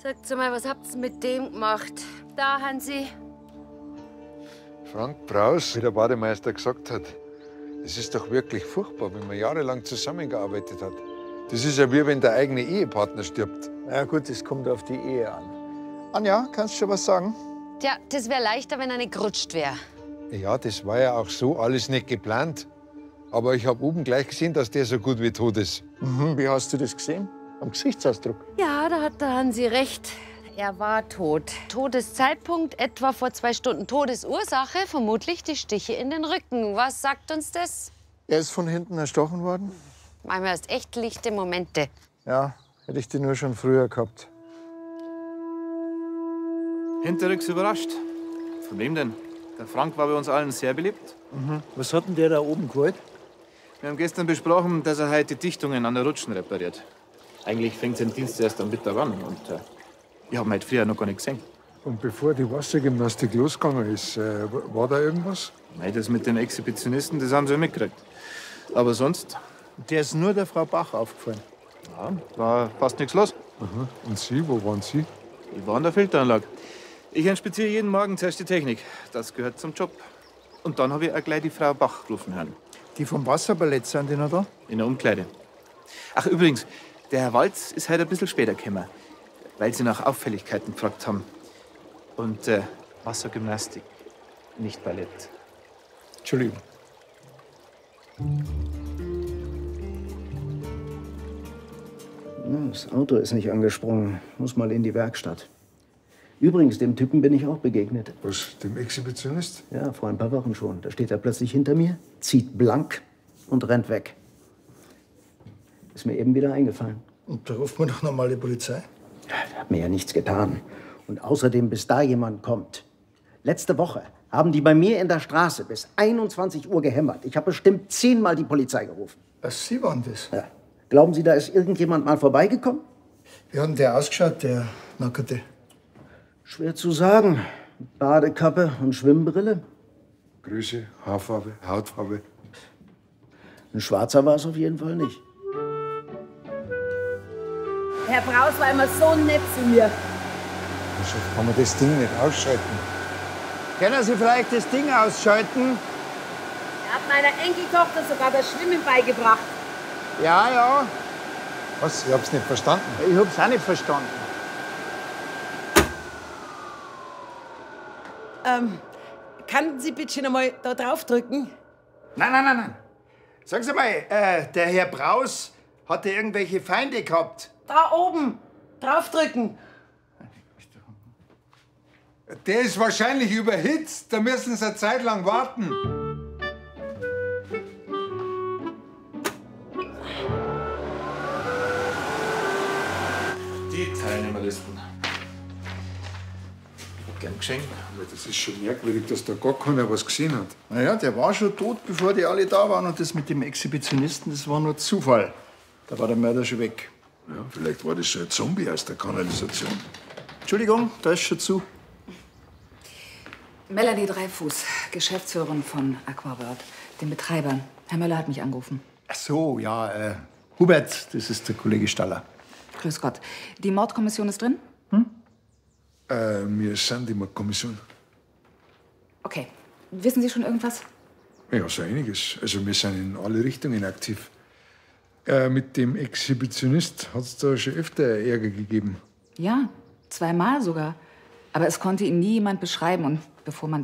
Sagt mal, was habt's mit dem gemacht? Da, Hansi. Frank Braus, wie der Bademeister gesagt hat, es ist doch wirklich furchtbar, wenn man jahrelang zusammengearbeitet hat. Das ist ja wie wenn der eigene Ehepartner stirbt. Na gut, es kommt auf die Ehe an. Anja, kannst du schon was sagen? Tja, das wäre leichter, wenn er nicht gerutscht wäre. Ja, das war ja auch so alles nicht geplant. Aber ich habe oben gleich gesehen, dass der so gut wie tot ist. Mhm, wie hast du das gesehen? Am Gesichtsausdruck. Ja, da hat der Hansi recht. Er war tot. Todeszeitpunkt etwa vor 2 Stunden. Todesursache vermutlich die Stiche in den Rücken. Was sagt uns das? Er ist von hinten erstochen worden? Manchmal erst echt lichte Momente. Ja, hätte ich die nur schon früher gehabt. Hinterrücks überrascht. Von wem denn? Der Frank war bei uns allen sehr beliebt. Mhm. Was hat denn der da oben gewollt? Wir haben gestern besprochen, dass er heute die Dichtungen an der Rutschen repariert. Eigentlich fängt sein Dienst erst am Mittag an und ich habe ihn heute früher noch gar nicht gesehen. Und bevor die Wassergymnastik losgegangen ist, war da irgendwas? Nein, das mit den Exhibitionisten, das haben sie ja mitgekriegt. Aber sonst, Der ist nur der Frau Bach aufgefallen. ja, war fast nichts los. Aha. Und Sie, wo waren Sie? Ich war an der Filteranlage. Ich inspiziere jeden Morgen zuerst die Technik. Das gehört zum Job. Und dann habe ich auch gleich die Frau Bach rufen hören. Die vom Wasserballett, sind die noch da? In der Umkleide. Ach, übrigens, der Herr Walz ist heute ein bisschen später gekommen, weil Sie nach Auffälligkeiten gefragt haben. Und Wassergymnastik, nicht Ballett. Entschuldigung. Das Auto ist nicht angesprungen. Muss mal in die Werkstatt. Übrigens, dem Typen bin ich auch begegnet. Was, dem Exhibitionist? Ja, vor ein paar Wochen schon. Da steht er plötzlich hinter mir, zieht blank und rennt weg. Ist mir eben wieder eingefallen. Und da ruft man doch noch mal die Polizei. Ja, hat mir ja nichts getan. Und außerdem, bis da jemand kommt. Letzte Woche haben die bei mir in der Straße bis 21 Uhr gehämmert. Ich habe bestimmt 10-mal die Polizei gerufen. Was, Sie waren das? Ja. Glauben Sie, da ist irgendjemand mal vorbeigekommen? Wie hat denn der ausgeschaut, der Nackerte? Schwer zu sagen. Badekappe und Schwimmbrille. Größe, Haarfarbe, Hautfarbe. Ein Schwarzer war es auf jeden Fall nicht. Herr Braus war immer so nett zu mir. Wieso kann man das Ding nicht ausschalten? Können Sie vielleicht das Ding ausschalten? Er hat meiner Enkeltochter sogar das Schwimmen beigebracht. Ja, ja. Was? Ich hab's nicht verstanden. Ich hab's auch nicht verstanden. Kann Sie bitte noch mal da drauf drücken? Nein. Sagen Sie mal, der Herr Braus hatte irgendwelche Feinde gehabt? Da oben. Draufdrücken. Der ist wahrscheinlich überhitzt. Da müssen Sie eine Zeit lang warten. Die Teilnehmerlisten. Gern geschehen. Aber das ist schon merkwürdig, dass da gar keiner was gesehen hat. Naja, der war schon tot, bevor die alle da waren. Und das mit dem Exhibitionisten, das war nur Zufall. Da war der Mörder schon weg. Ja, vielleicht war das schon ein Zombie aus der Kanalisation. Entschuldigung, da ist schon zu. Melanie Dreifuß, Geschäftsführerin von Aquaworld, den Betreibern. Herr Möller hat mich angerufen. Ach so, ja, Hubert, das ist der Kollege Staller. Grüß Gott. Die Mordkommission ist drin? Wir sind die Kommission. Okay. Wissen Sie schon irgendwas? Ja, so einiges. Also wir sind in alle Richtungen aktiv. Mit dem Exhibitionist hat es da schon öfter Ärger gegeben. Ja, 2-mal sogar. Aber es konnte ihn nie jemand beschreiben. Und bevor man